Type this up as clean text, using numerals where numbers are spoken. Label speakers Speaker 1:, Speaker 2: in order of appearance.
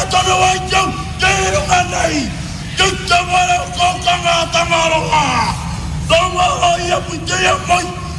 Speaker 1: tono wa jau kero anai kita wala ko kanga tamaronga Toma ya putea moi